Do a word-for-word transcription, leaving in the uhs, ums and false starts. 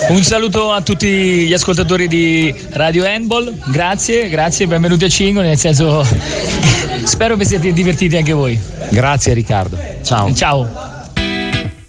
Un saluto a tutti gli ascoltatori di Radio Handball, grazie, grazie, benvenuti a Cingoli, nel senso spero vi siete divertiti anche voi. Grazie Riccardo, ciao. Ciao.